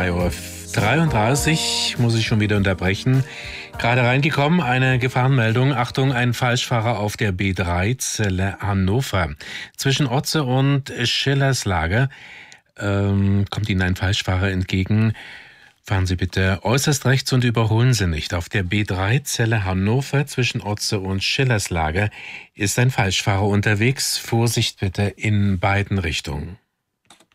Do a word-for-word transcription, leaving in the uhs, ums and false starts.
drei Uhr dreiunddreißig muss ich schon wieder unterbrechen. Gerade reingekommen, eine Gefahrenmeldung. Achtung, ein Falschfahrer auf der B drei Zelle Hannover. Zwischen Otze und Schillerslage ähm, kommt Ihnen ein Falschfahrer entgegen. Fahren Sie bitte äußerst rechts und überholen Sie nicht. Auf der B drei Zelle Hannover zwischen Otze und Schillerslage ist ein Falschfahrer unterwegs. Vorsicht bitte in beiden Richtungen.